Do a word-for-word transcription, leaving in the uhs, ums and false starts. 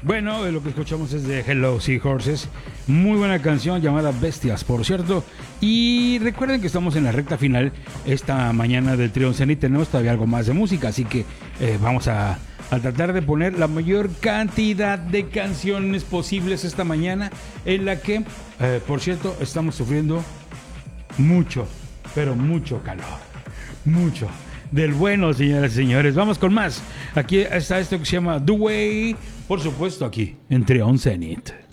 Bueno, lo que escuchamos es de Hello Seahorses. Muy buena canción llamada Bestias, por cierto. Y recuerden que estamos en la recta final. Esta mañana del Trío Zenit tenemos todavía algo más de música. Así que eh, vamos a, a tratar de poner la mayor cantidad de canciones posibles esta mañana. En la que, eh, por cierto, estamos sufriendo mucho, pero mucho calor. Mucho. Del bueno, señoras y señores. Vamos con más. Aquí está esto que se llama The Way. Por supuesto, aquí en Trío Zenit.